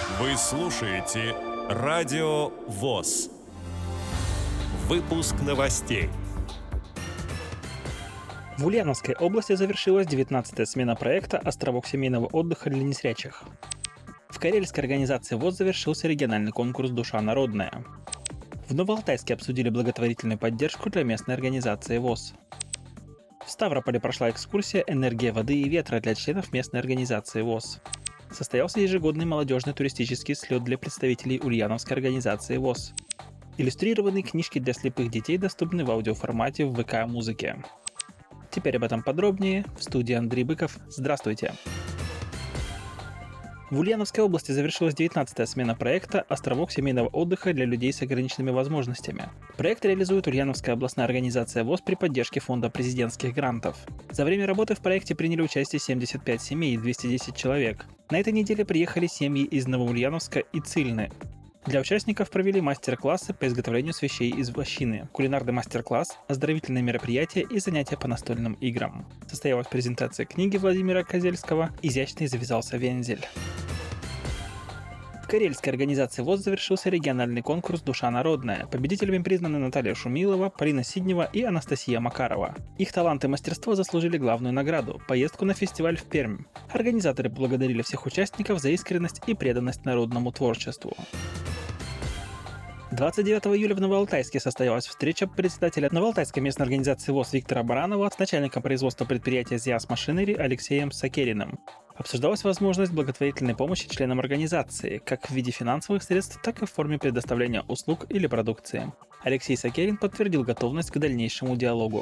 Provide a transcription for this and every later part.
Вы слушаете Радио ВОС. Выпуск новостей. В Ульяновской области завершилась 19-я смена проекта «Островок семейного отдыха для незрячих». В Карельской организации ВОС завершился региональный конкурс «Душа народная». В Новоалтайске обсудили благотворительную поддержку для местной организации ВОС. В Ставрополе прошла экскурсия «Энергия воды и ветра» для членов местной организации ВОС. Состоялся ежегодный молодежный туристический слет для представителей Ульяновской организации ВОС. Иллюстрированные книжки для слепых детей доступны в аудиоформате в ВК-музыке. Теперь об этом подробнее. В студии Андрей Быков. Здравствуйте. В Ульяновской области завершилась 19-я смена проекта «Островок семейного отдыха для людей с ограниченными возможностями». Проект реализует Ульяновская областная организация ВОС при поддержке Фонда президентских грантов. За время работы в проекте приняли участие 75 семей и 210 человек. На этой неделе приехали семьи из Новоульяновска и Цильны. Для участников провели мастер-классы по изготовлению свечей из вощины, кулинарный мастер-класс, оздоровительные мероприятия и занятия по настольным играм. Состоялась презентация книги Владимира Козельского «Изящный завязался вензель». В Карельской организации ВОС завершился региональный конкурс «Душа народная». Победителями признаны Наталья Шумилова, Полина Сиднева и Анастасия Макарова. Их талант и мастерство заслужили главную награду – поездку на фестиваль в Пермь. Организаторы поблагодарили всех участников за искренность и преданность народному творчеству. 29 июля в Новоалтайске состоялась встреча председателя Новоалтайской местной организации ВОС Виктора Баранова с начальником производства предприятия «Зиас Машинери» Алексеем Сакериным. Обсуждалась возможность благотворительной помощи членам организации, как в виде финансовых средств, так и в форме предоставления услуг или продукции. Алексей Сакерин подтвердил готовность к дальнейшему диалогу.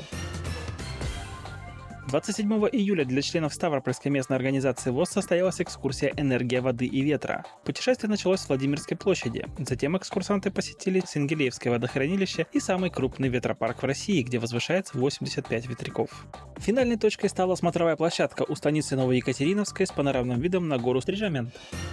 27 июля для членов Ставропольской местной организации ВОС состоялась экскурсия «Энергия воды и ветра». Путешествие началось с Владимирской площади. Затем экскурсанты посетили Сенгелеевское водохранилище и самый крупный ветропарк в России, где возвышается 85 ветряков. Финальной точкой стала смотровая площадка у станицы Новоекатериновской с панорамным видом на гору Стрижамент.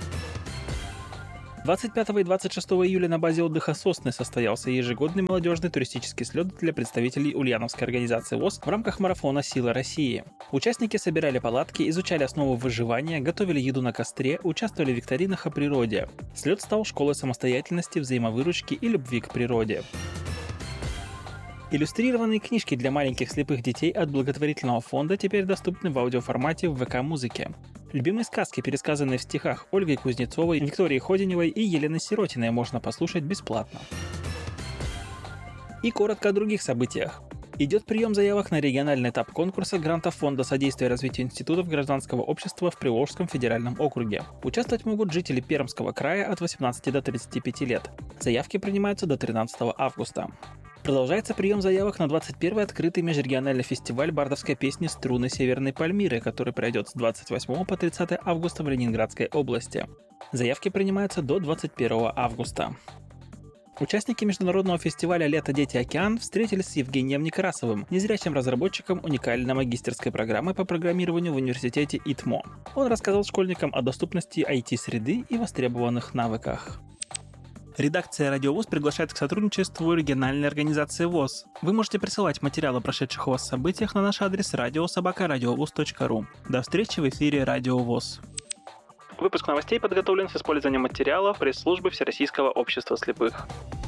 25 и 26 июля на базе отдыха «Сосны» состоялся ежегодный молодежный туристический слет для представителей Ульяновской организации ВОС в рамках марафона «Сила России». Участники собирали палатки, изучали основы выживания, готовили еду на костре, участвовали в викторинах о природе. Слет стал школой самостоятельности, взаимовыручки и любви к природе. Иллюстрированные книжки для маленьких слепых детей от благотворительного фонда теперь доступны в аудиоформате в ВК-музыке. Любимые сказки, пересказанные в стихах Ольгой Кузнецовой, Викторией Ходиневой и Елены Сиротиной, можно послушать бесплатно. И коротко о других событиях. Идет прием заявок на региональный этап конкурса грантов Фонда содействия развитию институтов гражданского общества в Приволжском федеральном округе. Участвовать могут жители Пермского края от 18 до 35 лет. Заявки принимаются до 13 августа. Продолжается прием заявок на 21-й открытый межрегиональный фестиваль бардовской песни «Струны Северной Пальмиры», который пройдет с 28 по 30 августа в Ленинградской области. Заявки принимаются до 21 августа. Участники международного фестиваля «Лето, дети, океан» встретились с Евгением Некрасовым, незрячим разработчиком уникальной магистерской программы по программированию в университете ИТМО. Он рассказал школьникам о доступности IT-среды и востребованных навыках. Редакция «Радио ВОС» приглашает к сотрудничеству региональной организации ВОС. Вы можете присылать материалы о прошедших у вас событиях на наш адрес radio@radiovos.ru. До встречи в эфире «Радио ВОС». Выпуск новостей подготовлен с использованием материалов пресс-службы Всероссийского общества слепых.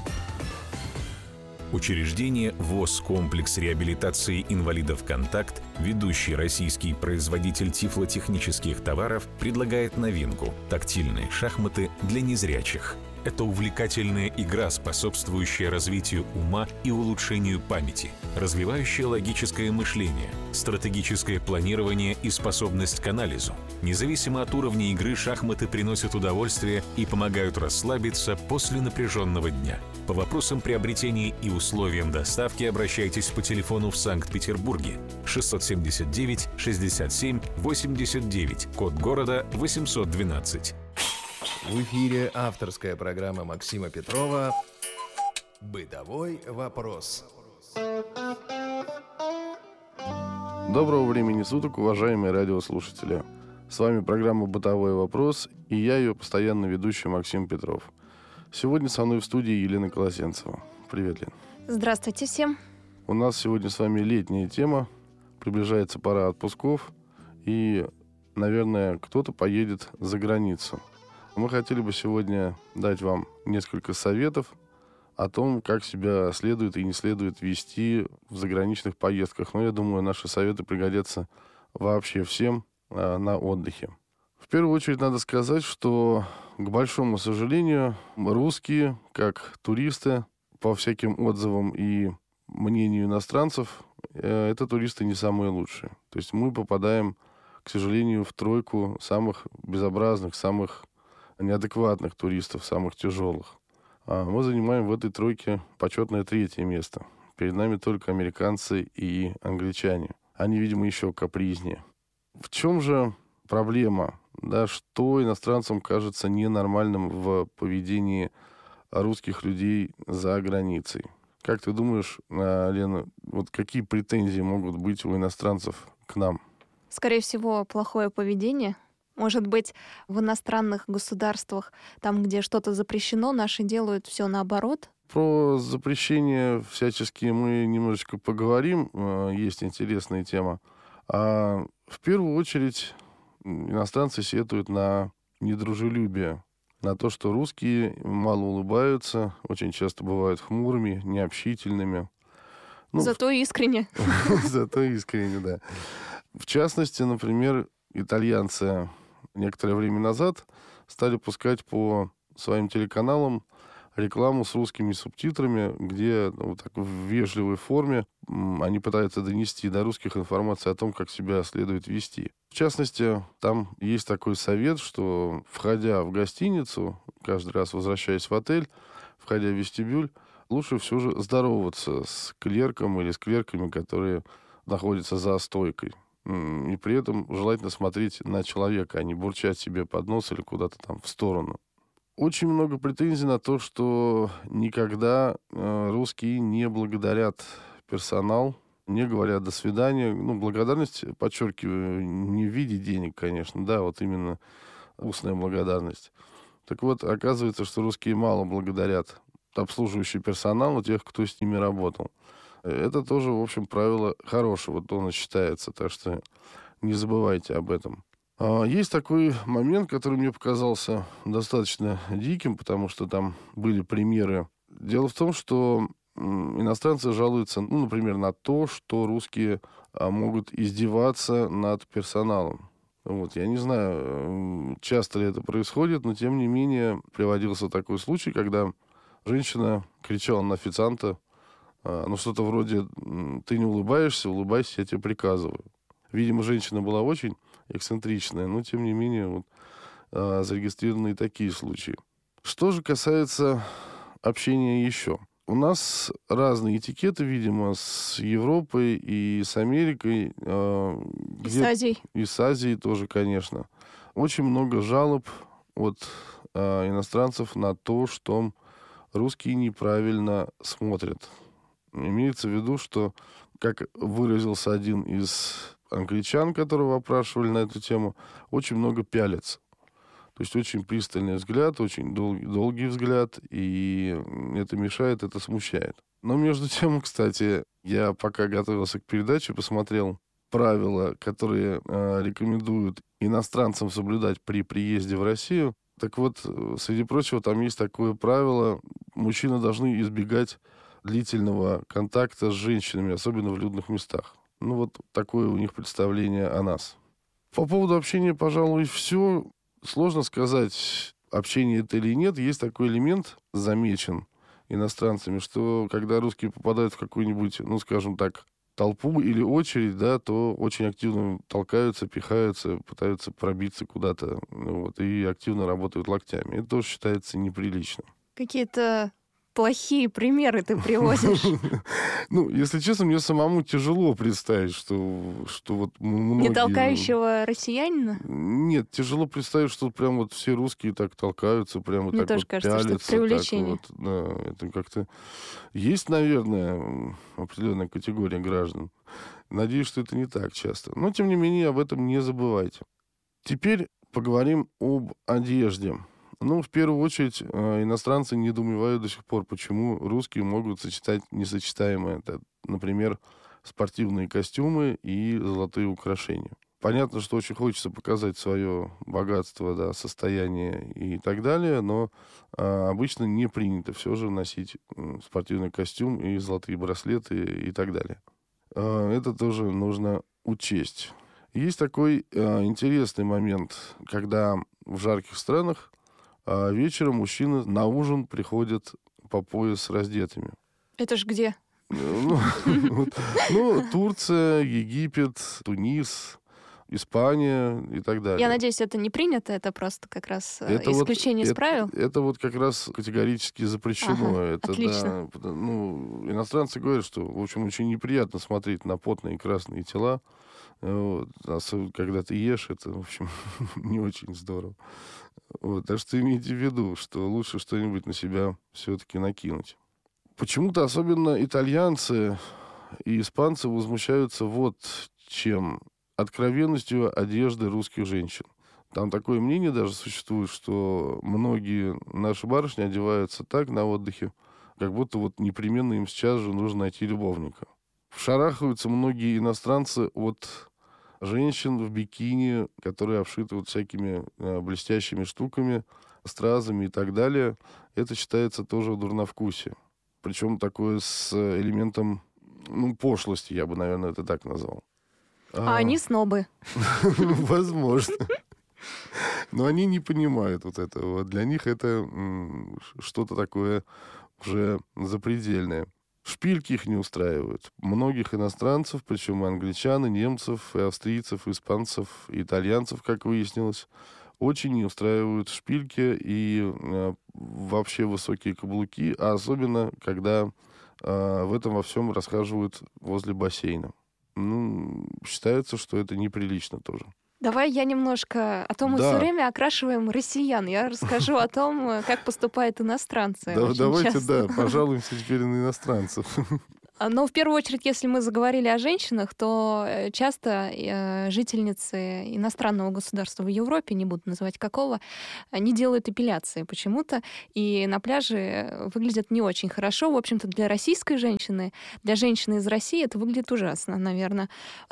Учреждение ВОС «Комплекс реабилитации инвалидов «Контакт», ведущий российский производитель тифлотехнических товаров, предлагает новинку – тактильные шахматы для незрячих. Это увлекательная игра, способствующая развитию ума и улучшению памяти, развивающая логическое мышление, стратегическое планирование и способность к анализу. Независимо от уровня игры, шахматы приносят удовольствие и помогают расслабиться после напряженного дня. По вопросам приобретения и условиям доставки обращайтесь по телефону в Санкт-Петербурге 679 67 89, код города 812. В эфире авторская программа Максима Петрова «Бытовой вопрос». Доброго времени суток, уважаемые радиослушатели. С вами программа «Бытовой вопрос» и я, ее постоянный ведущий Максим Петров. Сегодня со мной в студии Елена Колосенцева. Привет, Лен. Здравствуйте всем. У нас сегодня с вами летняя тема. Приближается пора отпусков. И, наверное, кто-то поедет за границу. Мы хотели бы сегодня дать вам несколько советов о том, как себя следует и не следует вести в заграничных поездках. Но я думаю, наши советы пригодятся вообще всем на отдыхе. В первую очередь надо сказать, что, к большому сожалению, русские, как туристы, по всяким отзывам и мнению иностранцев, это туристы не самые лучшие. То есть мы попадаем, к сожалению, в тройку самых безобразных, самых неадекватных туристов, самых тяжелых. Мы занимаем в этой тройке почетное 3-е место. Перед нами только американцы и англичане. Они, видимо, еще капризнее. В чем же проблема? Да, что иностранцам кажется ненормальным в поведении русских людей за границей? Как ты думаешь, Лена, вот какие претензии могут быть у иностранцев к нам? Скорее всего, плохое поведение. Может быть, в иностранных государствах, там, где что-то запрещено, наши делают все наоборот? Про запрещение всяческие мы немножечко поговорим. Есть интересная тема. А в первую очередь иностранцы сетуют на недружелюбие, на то, что русские мало улыбаются, очень часто бывают хмурыми, необщительными. Зато искренне. Зато искренне, да. В частности, например, итальянцы некоторое время назад стали пускать по своим телеканалам рекламу с русскими субтитрами, где вот так в вежливой форме они пытаются донести до русских информацию о том, как себя следует вести. В частности, там есть такой совет, что, входя в гостиницу, каждый раз возвращаясь в отель, входя в вестибюль, лучше все же здороваться с клерком или с клерками, которые находятся за стойкой. И при этом желательно смотреть на человека, а не бурчать себе под нос или куда-то там в сторону. Очень много претензий на то, что никогда русские не благодарят персонал, не говорят «до свидания». Благодарность, подчеркиваю, не в виде денег, конечно, да, вот именно устная благодарность. Так вот, оказывается, что русские мало благодарят обслуживающий персонал, тех, кто с ними работал. Это тоже, в общем, правило хорошего тона считается, так что не забывайте об этом. Есть такой момент, который мне показался достаточно диким, потому что там были примеры. Дело в том, что иностранцы жалуются, например, на то, что русские могут издеваться над персоналом. Я не знаю, часто ли это происходит, но тем не менее приводился такой случай, когда женщина кричала на официанта, что-то вроде «ты не улыбаешься, улыбайся, я тебе приказываю». Видимо, женщина была очень эксцентричная, но тем не менее зарегистрированы и такие случаи. Что же касается общения еще. У нас разные этикеты, видимо, с Европой и с Америкой. И с Азией. И с Азией тоже, конечно. Очень много жалоб от иностранцев на то, что русские неправильно смотрят. Имеется в виду, что, как выразился один из англичан, которого опрашивали на эту тему, очень много пялятся. То есть очень пристальный взгляд, очень долгий взгляд, и это мешает, это смущает. Но между тем, кстати, я пока готовился к передаче, посмотрел правила, которые рекомендуют иностранцам соблюдать при приезде в Россию. Так вот, среди прочего, там есть такое правило: мужчины должны избегать длительного контакта с женщинами, особенно в людных местах. Такое у них представление о нас. По поводу общения, пожалуй, все. Сложно сказать, общение это или нет. Есть такой элемент, замечен иностранцами, что когда русские попадают в какую-нибудь, скажем так, толпу или очередь, да, то очень активно толкаются, пихаются, пытаются пробиться куда-то, и активно работают локтями. Это тоже считается неприличным. Какие-то плохие примеры ты приводишь. Если честно, мне самому тяжело представить, что многие... Не толкающего россиянина? Нет, тяжело представить, что прям все русские так толкаются, прям мне так тоже кажется, пялятся. Что это преувеличение. Это как-то... Есть, наверное, определенная категория граждан. Надеюсь, что это не так часто. Но, тем не менее, об этом не забывайте. Теперь поговорим об одежде. В первую очередь, иностранцы недоумевают до сих пор, почему русские могут сочетать несочетаемое. Это, например, спортивные костюмы и золотые украшения. Понятно, что очень хочется показать свое богатство, да, состояние и так далее, но обычно не принято все же носить спортивный костюм и золотые браслеты и так далее. Это тоже нужно учесть. Есть такой интересный момент, когда в жарких странах вечером мужчины на ужин приходят по пояс раздетыми. Это ж где? Турция, Египет, Тунис, Испания и так далее. Я надеюсь, это не принято, это просто как раз исключение из правил? Это вот как раз категорически запрещено. Это, отлично. Да, иностранцы говорят, что, в общем, очень неприятно смотреть на потные красные тела. Вот. Особенно, когда ты ешь, это, в общем, не очень здорово. Вот. Так что имейте в виду, что лучше что-нибудь на себя все-таки накинуть. Почему-то особенно итальянцы и испанцы возмущаются вот чем. Откровенностью одежды русских женщин. Там такое мнение даже существует, что многие наши барышни одеваются так на отдыхе, как будто вот непременно им сейчас же нужно найти любовника. Шарахаются многие иностранцы от женщин в бикини, которые обшиты вот всякими блестящими штуками, стразами и так далее. Это считается тоже дурновкусие. Причем такое с элементом пошлости, я бы, наверное, это так назвал. А они снобы. Возможно. Но они не понимают вот этого. Для них это что-то такое уже запредельное. Шпильки их не устраивают. Многих иностранцев, причем и англичан, и немцев, и австрийцев, и испанцев, и итальянцев, как выяснилось, очень не устраивают шпильки и вообще высокие каблуки, а особенно, когда в этом во всем расхаживают возле бассейна. Считается, что это неприлично тоже. Давай я немножко... А то мы все время окрашиваем россиян. Я расскажу о том, как поступают иностранцы. Давайте, пожалуемся теперь на иностранцев. Но в первую очередь, если мы заговорили о женщинах, то часто жительницы иностранного государства в Европе, не буду называть какого, они делают эпиляции почему-то, и на пляже выглядят не очень хорошо. В общем-то, для российской женщины, для женщины из России это выглядит ужасно, наверное.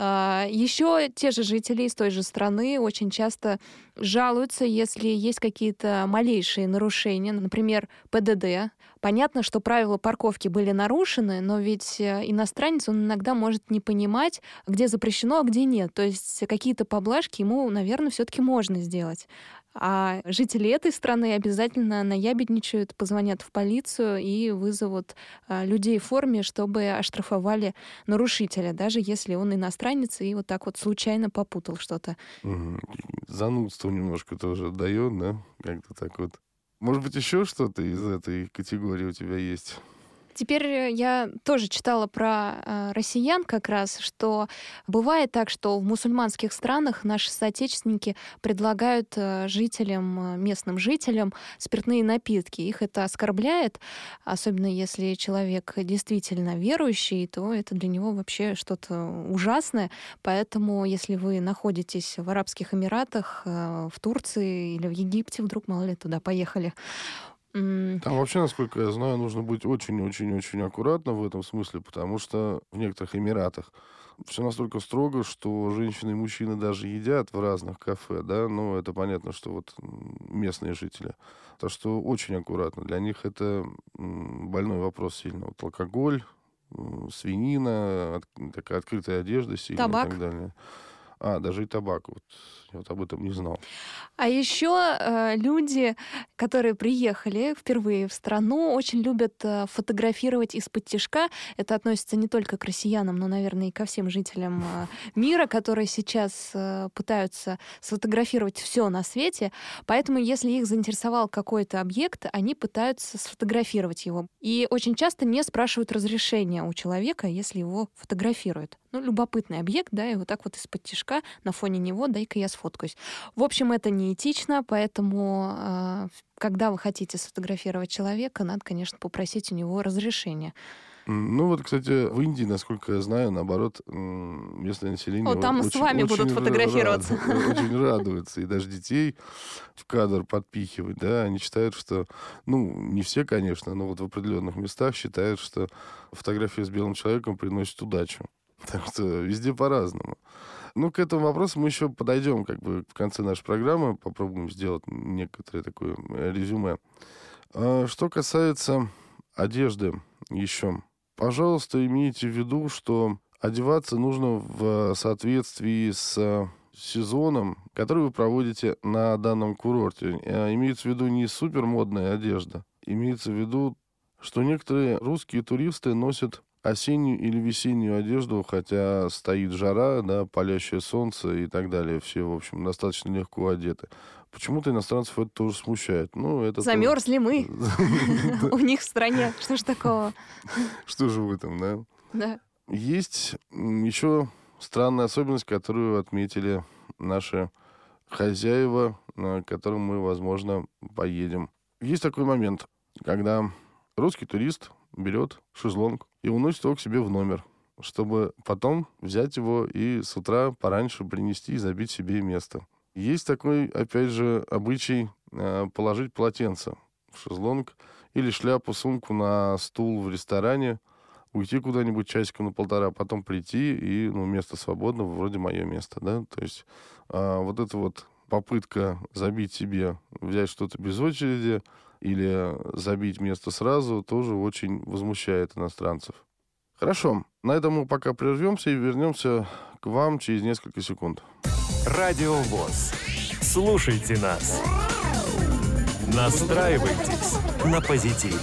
Еще те же жители из той же страны очень часто жалуются, если есть какие-то малейшие нарушения, например, ПДД. Понятно, что правила парковки были нарушены, но ведь иностранец, он иногда может не понимать, где запрещено, а где нет. То есть какие-то поблажки ему, наверное, все-таки можно сделать. А жители этой страны обязательно наябедничают, позвонят в полицию и вызовут людей в форме, чтобы оштрафовали нарушителя, даже если он иностранец и вот так вот случайно попутал что-то. Занудство немножко тоже дает, да? Как-то так вот. Может быть, еще что-то из этой категории у тебя есть? Теперь я тоже читала про россиян как раз, что бывает так, что в мусульманских странах наши соотечественники предлагают местным жителям спиртные напитки. Их это оскорбляет, особенно если человек действительно верующий, то это для него вообще что-то ужасное. Поэтому, если вы находитесь в Арабских Эмиратах, в Турции или в Египте, вдруг, мало ли, туда поехали, там вообще, насколько я знаю, нужно быть очень-очень-очень аккуратно в этом смысле, потому что в некоторых Эмиратах все настолько строго, что женщины и мужчины даже едят в разных кафе, да, но это понятно, что вот местные жители. Так что очень аккуратно. Для них это больной вопрос сильно. Вот алкоголь, свинина, такая открытая одежда сильная и так далее. Даже и табак. Вот. Я вот об этом не знал. А еще люди, которые приехали впервые в страну, очень любят фотографировать из-под тишка. Это относится не только к россиянам, но, наверное, и ко всем жителям мира, которые сейчас пытаются сфотографировать все на свете. Поэтому, если их заинтересовал какой-то объект, они пытаются сфотографировать его. И очень часто не спрашивают разрешения у человека, если его фотографируют. Любопытный объект, да, и вот так вот из-под тишка на фоне него дай-ка я сфоткаюсь. В общем, это неэтично, поэтому, когда вы хотите сфотографировать человека, надо, конечно, попросить у него разрешения. Кстати, в Индии, насколько я знаю, наоборот, местное население... там с вами будут фотографироваться. Очень радуются. И даже детей в кадр подпихивать, да, они считают, что... не все, конечно, но вот в определенных местах считают, что фотография с белым человеком приносит удачу. Так что везде по-разному. Ну, к этому вопросу мы еще подойдем как бы в конце нашей программы. Попробуем сделать некоторое такое резюме. Что касается одежды еще. Пожалуйста, имейте в виду, что одеваться нужно в соответствии с сезоном, который вы проводите на данном курорте. Имеется в виду не супермодная одежда. Имеется в виду, что некоторые русские туристы носят осеннюю или весеннюю одежду, хотя стоит жара, да, палящее солнце и так далее. Все, в общем, достаточно легко одеты. Почему-то иностранцев это тоже смущает. Ну, это замерзли мы у них в стране. Что ж такого? Что же в этом, да? Да. Есть еще странная особенность, которую отметили наши хозяева, к которым мы, возможно, поедем. Есть такой момент, когда русский турист берет шезлонг и уносит его к себе в номер, чтобы потом взять его и с утра пораньше принести и забить себе место. Есть такой, опять же, обычай положить полотенце в шезлонг или шляпу, сумку на стул в ресторане, уйти куда-нибудь часика на полтора, потом прийти и, место свободно, вроде мое место, да, то есть вот эта вот попытка забить себе, взять что-то без очереди или забить место сразу, тоже очень возмущает иностранцев. Хорошо, на этом мы пока прервемся и вернемся к вам через несколько секунд. Радио ВОС. Слушайте нас. Настраивайтесь на позитив.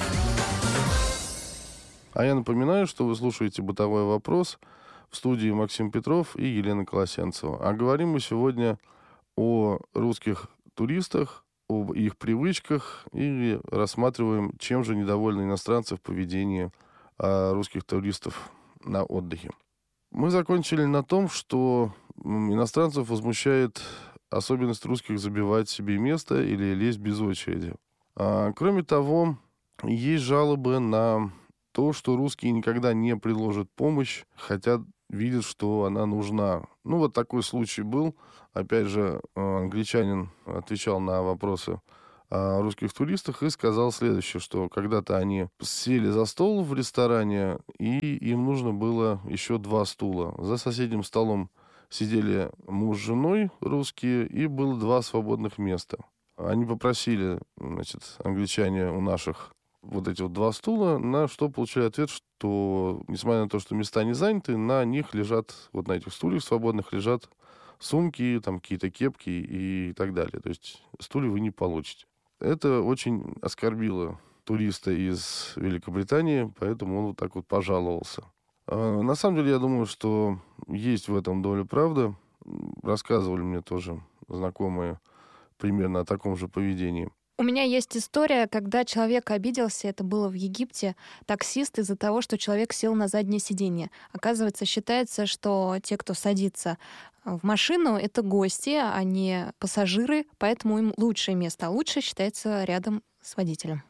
А я напоминаю, что вы слушаете «Бытовой вопрос» в студии Максим Петров и Елена Колосенцева. А говорим мы сегодня о русских туристах, об их привычках и рассматриваем, чем же недовольны иностранцы в поведении русских туристов на отдыхе. Мы закончили на том, что иностранцев возмущает особенность русских забивать себе место или лезть без очереди. Кроме того, есть жалобы на то, что русские никогда не предложат помощь, хотя видят, что она нужна. Вот такой случай был. Опять же, англичанин отвечал на вопросы о русских туристах и сказал следующее, что когда-то они сели за стол в ресторане, и им нужно было еще 2 стула. За соседним столом сидели муж с женой русские, и было 2 свободных места. Они попросили, англичане у наших вот эти вот 2 стула, на что получили ответ, что, несмотря на то, что места не заняты, на них лежат, вот на этих стульях свободных лежат сумки, там какие-то кепки и так далее. То есть стулья вы не получите. Это очень оскорбило туриста из Великобритании, поэтому он вот так вот пожаловался. На самом деле, я думаю, что есть в этом доля правды. Рассказывали мне тоже знакомые примерно о таком же поведении. У меня есть история, когда человек обиделся, это было в Египте, таксист из-за того, что человек сел на заднее сиденье. Оказывается, считается, что те, кто садится в машину, это гости, а не пассажиры, поэтому им лучшее место. А лучше считается рядом с водителем.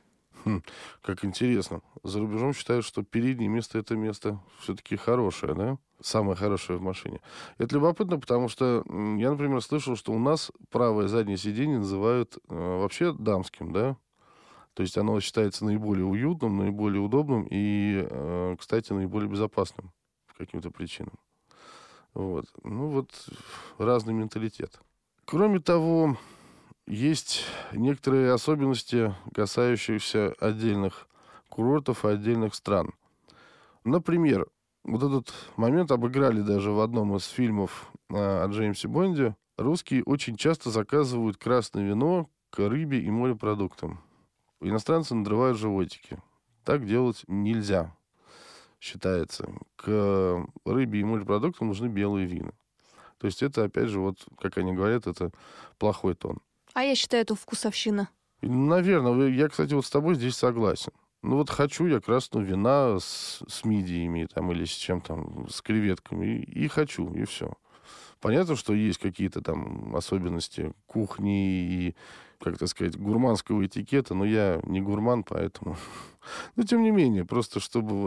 Как интересно. За рубежом считают, что переднее место — это место все-таки хорошее, да? Самое хорошее в машине. Это любопытно, потому что я, например, слышал, что у нас правое заднее сиденье называют вообще дамским, да? То есть оно считается наиболее уютным, наиболее удобным и, кстати, наиболее безопасным по каким-то причинам. Вот. Разный менталитет. Кроме того, есть некоторые особенности, касающиеся отдельных курортов и отдельных стран. Например, вот этот момент обыграли даже в одном из фильмов о Джеймсе Бонде. Русские очень часто заказывают красное вино к рыбе и морепродуктам. Иностранцы надрывают животики. Так делать нельзя, считается. К рыбе и морепродуктам нужны белые вина. То есть это, опять же, вот, как они говорят, это плохой тон. А я считаю, это вкусовщина. Наверное. Я, кстати, вот с тобой здесь согласен. Хочу я красного вина с мидиями там, или с чем там, с креветками. И хочу, и все. Понятно, что есть какие-то там особенности кухни и, гурманского этикета, но я не гурман, поэтому... Но, тем не менее, просто чтобы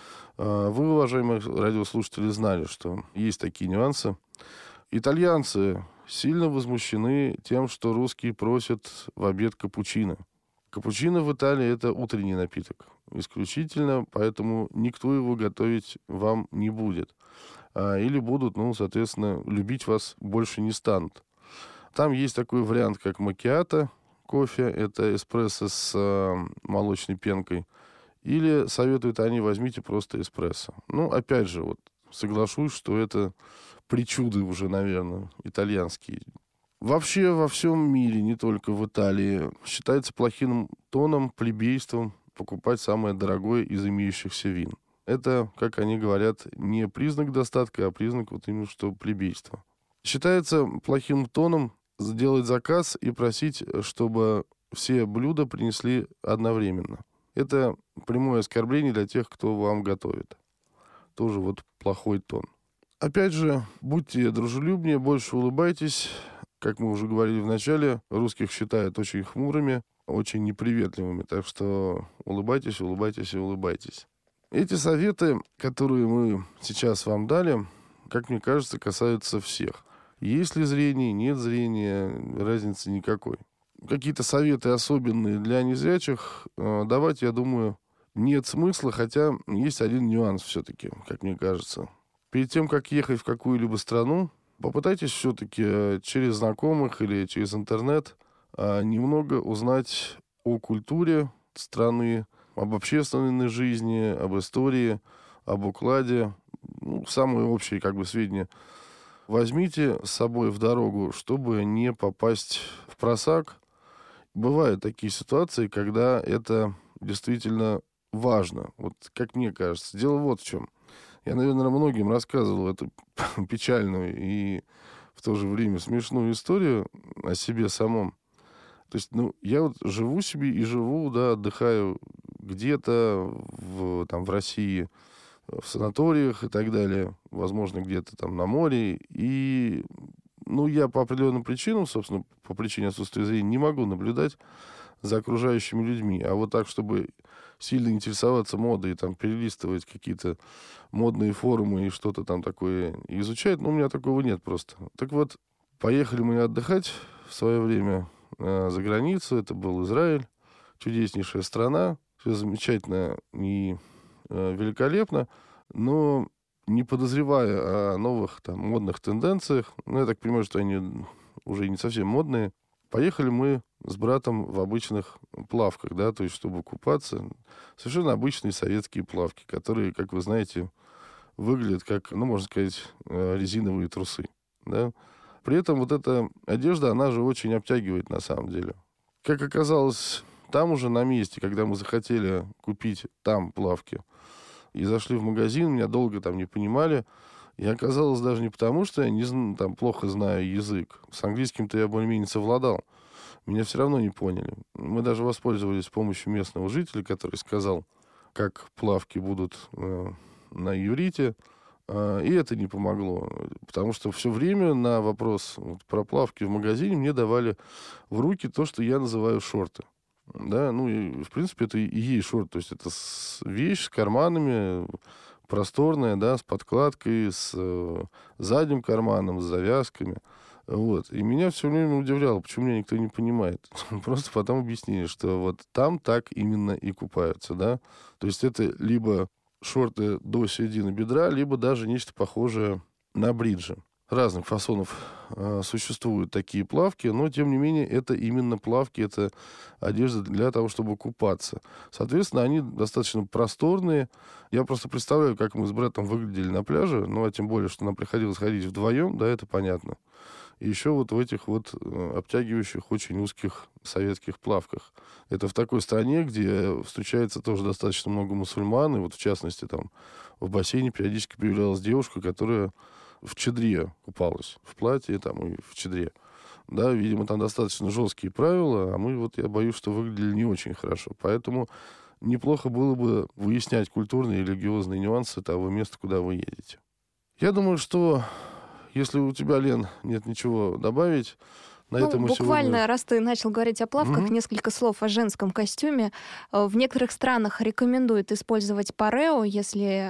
вы, уважаемые радиослушатели, знали, что есть такие нюансы. Итальянцы сильно возмущены тем, что русские просят в обед капучино. Капучино в Италии — это утренний напиток. Исключительно, поэтому никто его готовить вам не будет. или будут, соответственно, любить вас больше не станут. Там есть такой вариант, как макиато кофе, это эспрессо с молочной пенкой, или советуют они, возьмите просто эспрессо. Опять же, соглашусь, что это причуды уже, наверное, итальянские. Вообще во всем мире, не только в Италии, считается плохим тоном, плебейством покупать самое дорогое из имеющихся вин. Это, как они говорят, не признак достатка, а признак именно что плебейства. Считается плохим тоном сделать заказ и просить, чтобы все блюда принесли одновременно. Это прямое оскорбление для тех, кто вам готовит. Тоже плохой тон. Опять же, будьте дружелюбнее, больше улыбайтесь. Как мы уже говорили в начале, русских считают очень хмурыми, очень неприветливыми. Так что улыбайтесь, улыбайтесь и улыбайтесь. Эти советы, которые мы сейчас вам дали, как мне кажется, касаются всех. Есть ли зрение, нет зрения, разницы никакой. Какие-то советы особенные для незрячих давать, я думаю, нет смысла, хотя есть один нюанс все-таки, как мне кажется. Перед тем, как ехать в какую-либо страну, попытайтесь все-таки через знакомых или через интернет немного узнать о культуре страны, об общественной жизни, об истории, об укладе, самые общие сведения. Возьмите с собой в дорогу, чтобы не попасть в просак. Бывают такие ситуации, когда это действительно важно. Как мне кажется. Дело в чем. Я, наверное, многим рассказывал эту печальную и в то же время смешную историю о себе самом. То есть, я живу себе и живу, отдыхаю где-то в России, в санаториях и так далее, возможно, где-то там на море. И, я по определенным причинам, собственно, по причине отсутствия зрения, не могу наблюдать за окружающими людьми. А так, чтобы сильно интересоваться модой и перелистывать какие-то модные форумы и что-то там такое изучать, у меня такого нет просто. Так поехали мы отдыхать в свое время за границу. Это был Израиль, чудеснейшая страна, все замечательно и великолепно, но не подозревая о новых модных тенденциях, я так понимаю, что они уже не совсем модные, поехали мы с братом в обычных плавках, то есть чтобы купаться. Совершенно обычные советские плавки, которые, как вы знаете, выглядят как, можно сказать, резиновые трусы, При этом эта одежда, она же очень обтягивает на самом деле. Как оказалось, там уже на месте, когда мы захотели купить там плавки, и зашли в магазин, меня долго не понимали. И оказалось даже не потому, что я плохо знаю язык. С английским-то я более-менее совладал. Меня все равно не поняли. Мы даже воспользовались помощью местного жителя, который сказал, как плавки будут на иврите. И это не помогло. Потому что все время на вопрос про плавки в магазине мне давали в руки то, что я называю шорты. И, в принципе, это и есть шорт. То есть это вещь с карманами, просторная, с подкладкой, с задним карманом, с завязками. И меня все время удивляло, почему меня никто не понимает. Просто потом объяснили, что там так именно и купаются, То есть это либо шорты до середины бедра, либо даже нечто похожее на бриджи. Разных фасонов существуют такие плавки, но, тем не менее, это именно плавки, это одежда для того, чтобы купаться. Соответственно, они достаточно просторные. Я просто представляю, как мы с братом выглядели на пляже, а тем более, что нам приходилось ходить вдвоем, это понятно. И еще в этих обтягивающих, очень узких советских плавках. Это в такой стране, где встречается тоже достаточно много мусульман, и в частности, в бассейне периодически появлялась девушка, которая в чадре купалась, в платье и в чадре. Видимо, там достаточно жесткие правила, а мы, я боюсь, что выглядели не очень хорошо. Поэтому неплохо было бы выяснять культурные и религиозные нюансы того места, куда вы едете. Я думаю, что если у тебя, Лен, нет ничего добавить, на этом мы буквально, сегодня... раз ты начал говорить о плавках, несколько слов о женском костюме. В некоторых странах рекомендуют использовать парео, если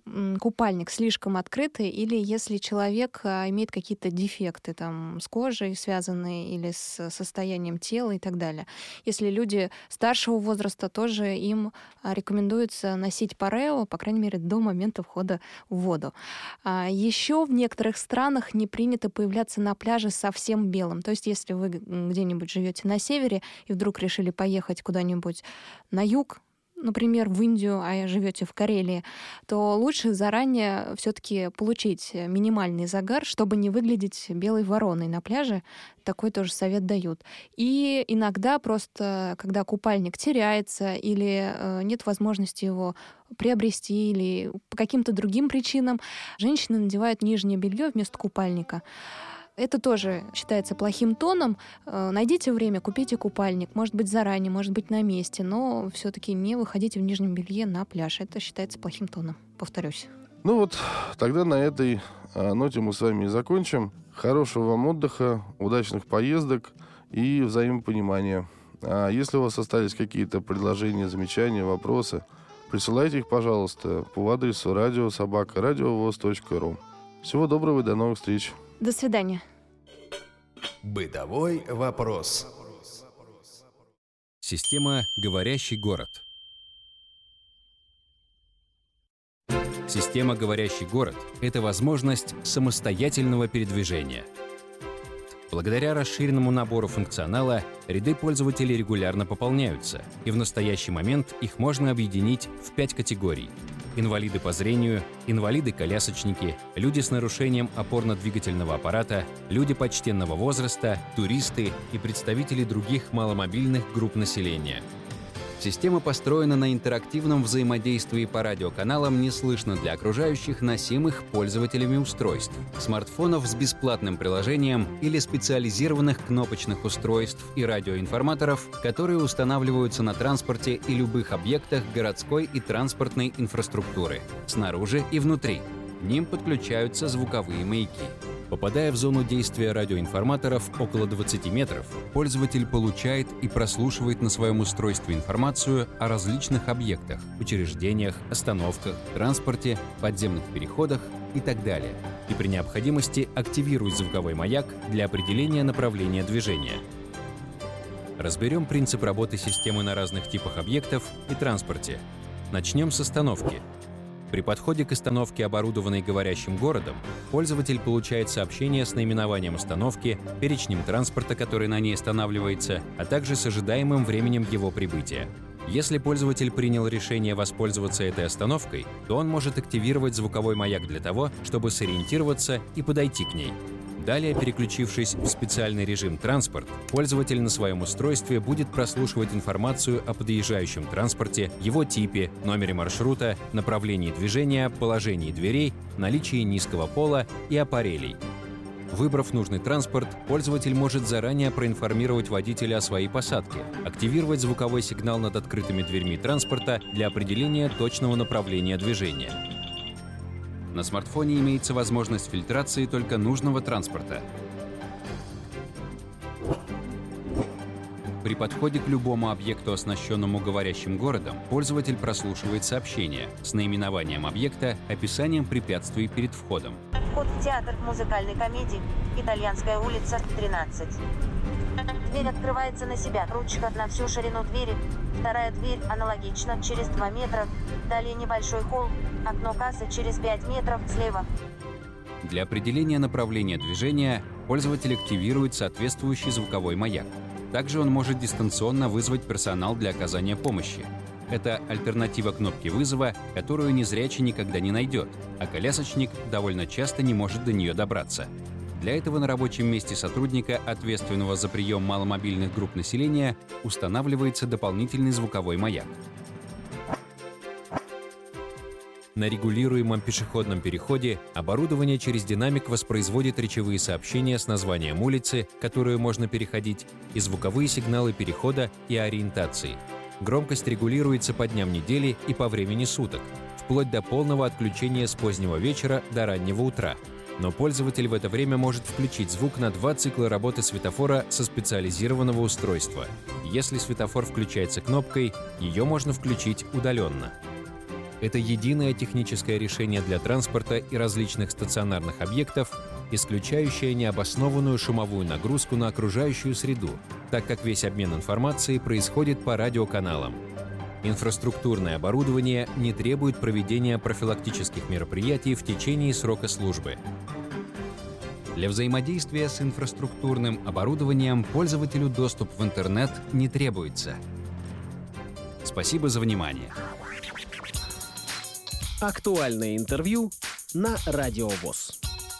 купальник слишком открытый или если человек имеет какие-то дефекты там, с кожей связанные или с состоянием тела и так далее. Если люди старшего возраста, тоже им рекомендуется носить парео, по крайней мере, до момента входа в воду. Еще в некоторых странах не принято появляться на пляже совсем белым. То есть если вы где-нибудь живете на севере и вдруг решили поехать куда-нибудь на юг, например, в Индию, а живете в Карелии, то лучше заранее все-таки получить минимальный загар, чтобы не выглядеть белой вороной на пляже. Такой тоже совет дают. И иногда просто, когда купальник теряется или нет возможности его приобрести или по каким-то другим причинам, женщины надевают нижнее белье вместо купальника. Это тоже считается плохим тоном. Найдите время, купите купальник. Может быть, заранее, может быть, на месте. Но все-таки не выходите в нижнем белье на пляж. Это считается плохим тоном, повторюсь. Ну вот, тогда на этой ноте мы с вами и закончим. Хорошего вам отдыха, удачных поездок и взаимопонимания. А если у вас остались какие-то предложения, замечания, вопросы, присылайте их, пожалуйста, по адресу radio@radiovoz.ru. Всего доброго и до новых встреч. До свидания. Бытовой вопрос. Система «Говорящий город». Система «Говорящий город» — это возможность самостоятельного передвижения. Благодаря расширенному набору функционала ряды пользователей регулярно пополняются, и в настоящий момент их можно объединить в 5 категорий. Инвалиды по зрению, инвалиды-колясочники, люди с нарушением опорно-двигательного аппарата, люди почтенного возраста, туристы и представители других маломобильных групп населения. Система построена на интерактивном взаимодействии по радиоканалам не слышно для окружающих, носимых пользователями устройств, смартфонов с бесплатным приложением или специализированных кнопочных устройств и радиоинформаторов, которые устанавливаются на транспорте и любых объектах городской и транспортной инфраструктуры, снаружи и внутри. К ним подключаются звуковые маяки. Попадая в зону действия радиоинформаторов около 20 метров, пользователь получает и прослушивает на своем устройстве информацию о различных объектах, учреждениях, остановках, транспорте, подземных переходах и так далее. И при необходимости активирует звуковой маяк для определения направления движения. Разберем принцип работы системы на разных типах объектов и транспорте. Начнем с остановки. При подходе к остановке, оборудованной говорящим городом, пользователь получает сообщение с наименованием остановки, перечнем транспорта, который на ней останавливается, а также с ожидаемым временем его прибытия. Если пользователь принял решение воспользоваться этой остановкой, то он может активировать звуковой маяк для того, чтобы сориентироваться и подойти к ней. Далее, переключившись в специальный режим «Транспорт», пользователь на своем устройстве будет прослушивать информацию о подъезжающем транспорте, его типе, номере маршрута, направлении движения, положении дверей, наличии низкого пола и аппарелей. Выбрав нужный транспорт, пользователь может заранее проинформировать водителя о своей посадке, активировать звуковой сигнал над открытыми дверьми транспорта для определения точного направления движения. На смартфоне имеется возможность фильтрации только нужного транспорта. При подходе к любому объекту, оснащенному говорящим городом, пользователь прослушивает сообщение с наименованием объекта, описанием препятствий перед входом. Вход в театр музыкальной комедии «Итальянская улица, 13». Дверь открывается на себя, ручка на всю ширину двери. Вторая дверь аналогично, через 2 метра. Далее небольшой холл, окно кассы через 5 метров слева. Для определения направления движения пользователь активирует соответствующий звуковой маяк. Также он может дистанционно вызвать персонал для оказания помощи. Это альтернатива кнопки вызова, которую незрячий никогда не найдет, а колясочник довольно часто не может до нее добраться. Для этого на рабочем месте сотрудника, ответственного за прием маломобильных групп населения, устанавливается дополнительный звуковой маяк. На регулируемом пешеходном переходе оборудование через динамик воспроизводит речевые сообщения с названием улицы, которую можно переходить, и звуковые сигналы перехода и ориентации. Громкость регулируется по дням недели и по времени суток, вплоть до полного отключения с позднего вечера до раннего утра. Но пользователь в это время может включить звук на 2 цикла работы светофора со специализированного устройства. Если светофор включается кнопкой, ее можно включить удаленно. Это единое техническое решение для транспорта и различных стационарных объектов, исключающее необоснованную шумовую нагрузку на окружающую среду, так как весь обмен информацией происходит по радиоканалам. Инфраструктурное оборудование не требует проведения профилактических мероприятий в течение срока службы. Для взаимодействия с инфраструктурным оборудованием пользователю доступ в интернет не требуется. Спасибо за внимание. Актуальное интервью на Радио ВОС.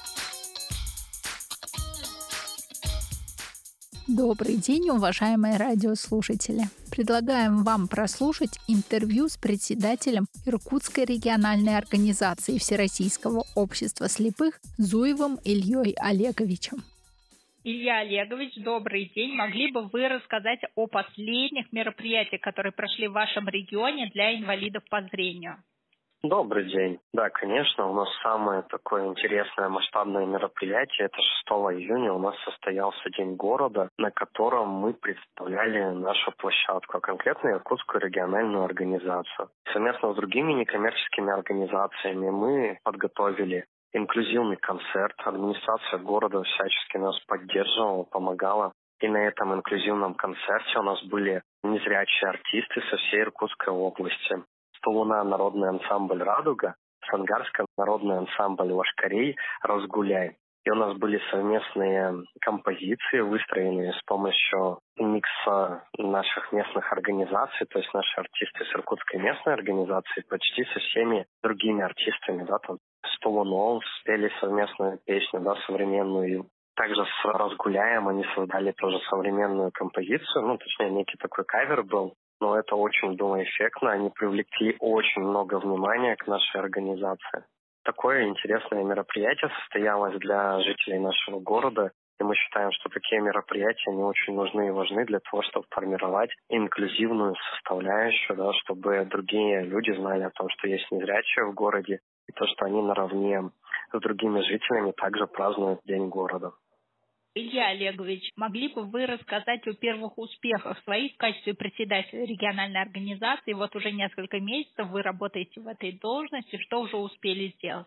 Добрый день, уважаемые радиослушатели. Предлагаем вам прослушать интервью с председателем Иркутской региональной организации Всероссийского общества слепых Зуевым Ильей Олеговичем. Илья Олегович, добрый день. Могли бы вы рассказать о последних мероприятиях, которые прошли в вашем регионе для инвалидов по зрению? Добрый день. Да, конечно, у нас самое такое интересное масштабное мероприятие. Это 6 июня у нас состоялся День города, на котором мы представляли нашу площадку, а конкретно Иркутскую региональную организацию. Совместно с другими некоммерческими организациями мы подготовили инклюзивный концерт. Администрация города всячески нас поддерживала, помогала. И на этом инклюзивном концерте у нас были незрячие артисты со всей Иркутской области. Луна народный ансамбль «Радуга», Сангарский народный ансамбль «Лошкарей», «Разгуляй». И у нас были совместные композиции, выстроенные с помощью микса наших местных организаций, то есть наши артисты с Иркутской местной организации почти со всеми другими артистами, да, там, с Тулуном спели совместную песню, да, современную. Также с «Разгуляем» они создали тоже современную композицию, точнее, некий такой кавер был. Но это очень было эффектно, они привлекли очень много внимания к нашей организации. Такое интересное мероприятие состоялось для жителей нашего города, и мы считаем, что такие мероприятия, они очень нужны и важны для того, чтобы формировать инклюзивную составляющую, да, чтобы другие люди знали о том, что есть незрячие в городе, и то, что они наравне с другими жителями также празднуют День города. Илья Олегович, могли бы вы рассказать о первых успехах своих в качестве председателя региональной организации? Вот уже несколько месяцев вы работаете в этой должности. Что уже успели сделать?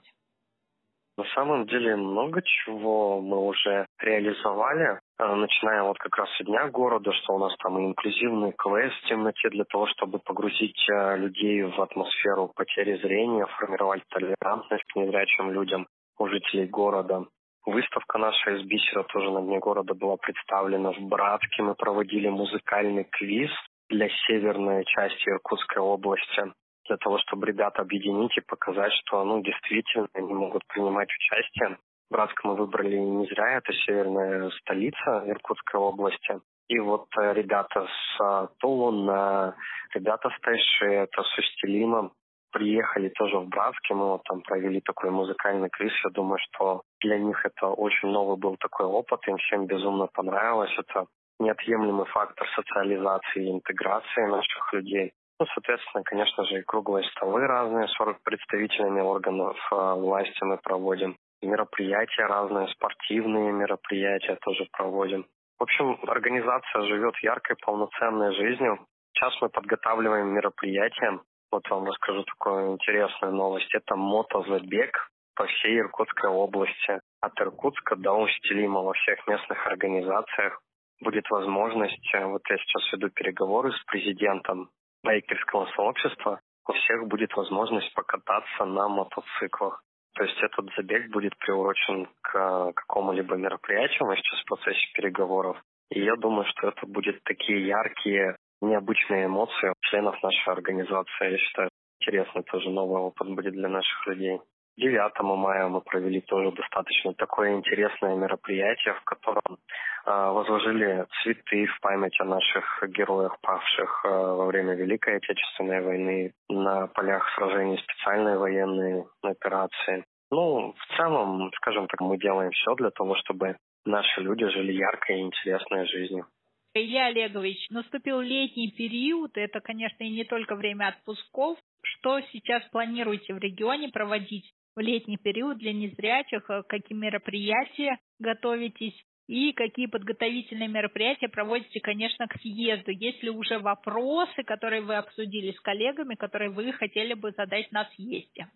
На самом деле много чего мы уже реализовали, начиная вот как раз с Дня города, что у нас там и инклюзивный квест в темноте для того, чтобы погрузить людей в атмосферу потери зрения, формировать толерантность к незрячим людям у жителей города. Выставка наша из бисера тоже на Дне города была представлена в Братске. Мы проводили музыкальный квиз для северной части Иркутской области, для того, чтобы ребят объединить и показать, что действительно они могут принимать участие. Братск мы выбрали не зря, это северная столица Иркутской области. И вот ребята с Тулуна, ребята с Тайши, это с Устилима, приехали тоже в Братске, мы вот там провели такой музыкальный квиз. Я думаю, что для них это очень новый был такой опыт, им всем безумно понравилось. Это неотъемлемый фактор социализации и интеграции наших людей. Соответственно, конечно же, и круглые столы разные с представителями органов власти мы проводим. Мероприятия разные, спортивные мероприятия тоже проводим. В общем, организация живет яркой, полноценной жизнью. Сейчас мы подготавливаем мероприятия. Вот вам расскажу такую интересную новость. Это мотозабег по всей Иркутской области. От Иркутска до Устилима во всех местных организациях будет возможность, вот я сейчас веду переговоры с президентом байкерского сообщества, у всех будет возможность покататься на мотоциклах. То есть этот забег будет приурочен к какому-либо мероприятию, мы сейчас в процессе переговоров. И я думаю, что это будут такие яркие, необычные эмоции членов нашей организации. Я считаю, интересный тоже новый опыт будет для наших людей. 9 мая мы провели тоже достаточно такое интересное мероприятие, в котором возложили цветы в память о наших героях, павших во время Великой Отечественной войны, на полях сражений специальной военной операции. В целом, скажем так, мы делаем все для того, чтобы наши люди жили яркой и интересной жизнью. Илья Олегович, наступил летний период, это, конечно, и не только время отпусков. Что сейчас планируете в регионе проводить в летний период для незрячих? Какие мероприятия готовитесь? И какие подготовительные мероприятия проводите, конечно, к съезду? Есть ли уже вопросы, которые вы обсудили с коллегами, которые вы хотели бы задать на съезде?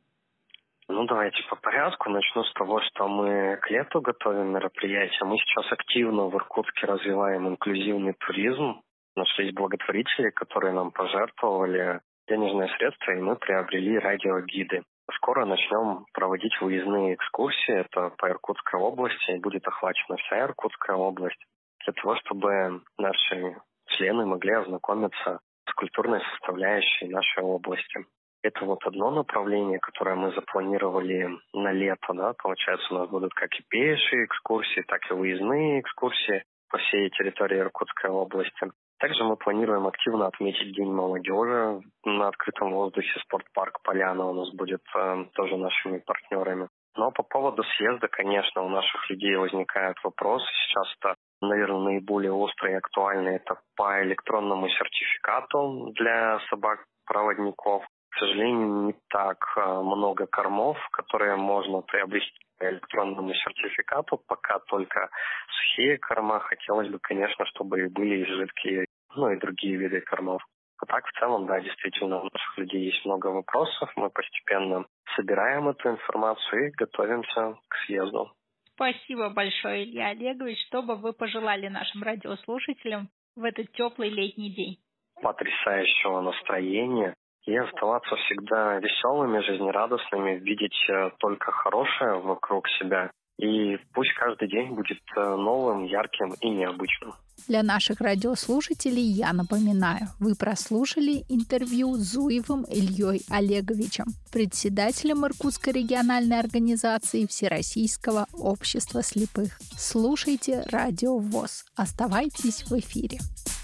Давайте по порядку. Начну с того, что мы к лету готовим мероприятия. Мы сейчас активно в Иркутске развиваем инклюзивный туризм. Нашлись благотворители, которые нам пожертвовали денежные средства, и мы приобрели радиогиды. Скоро начнем проводить выездные экскурсии. Это по Иркутской области, и будет охвачена вся Иркутская область, для того, чтобы наши члены могли ознакомиться с культурной составляющей нашей области. Это вот одно направление, которое мы запланировали на лето. Да? Получается, у нас будут как и пешие экскурсии, так и выездные экскурсии по всей территории Иркутской области. Также мы планируем активно отметить День молодежи на открытом воздухе. Спортпарк «Поляна» у нас будет тоже нашими партнерами. Но по поводу съезда, конечно, у наших людей возникают вопросы. Сейчас это, наверное, наиболее острый и актуальный. Это по электронному сертификату для собак-проводников. К сожалению, не так много кормов, которые можно приобрести по электронному сертификату. Пока только сухие корма. Хотелось бы, конечно, чтобы и были и жидкие, и другие виды кормов. А так, в целом, да, действительно, у наших людей есть много вопросов. Мы постепенно собираем эту информацию и готовимся к съезду. Спасибо большое, Илья Олегович. Что бы вы пожелали нашим радиослушателям в этот теплый летний день? Потрясающего настроения. И оставаться всегда веселыми, жизнерадостными, видеть только хорошее вокруг себя. И пусть каждый день будет новым, ярким и необычным. Для наших радиослушателей я напоминаю, вы прослушали интервью с Зуевым Ильей Олеговичем, председателем Иркутской региональной организации Всероссийского общества слепых. Слушайте Радио ВОС. Оставайтесь в эфире.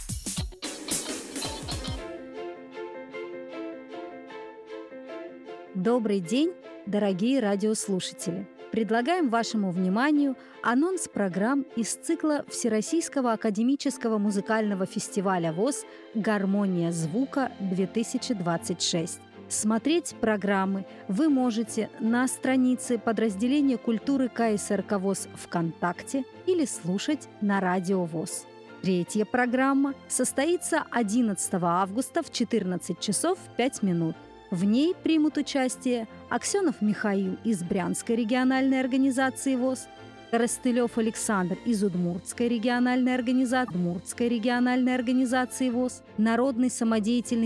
Добрый день, дорогие радиослушатели! Предлагаем вашему вниманию анонс программ из цикла Всероссийского академического музыкального фестиваля ВОС «Гармония звука-2026». Смотреть программы вы можете на странице подразделения культуры КСРК ВОС ВКонтакте или слушать на Радио ВОС. Третья программа состоится 11 августа в 14 часов 5 минут. В ней примут участие Аксенов Михаил из Брянской региональной организации ВОС, Коростылев Александр из Удмуртской региональной организации ВОС, народный самодеятельный